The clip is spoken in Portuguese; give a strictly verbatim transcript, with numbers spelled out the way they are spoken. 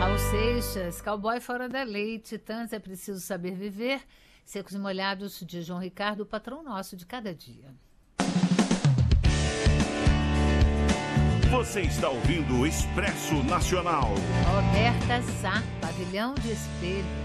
Raul Seixas, Cowboy Fora da Lei, Titãs, É Preciso Saber Viver, Secos e Molhados de João Ricardo, o patrão nosso de cada dia. Você está ouvindo o Expresso Nacional. Roberta Sá, Pavilhão de Espelho.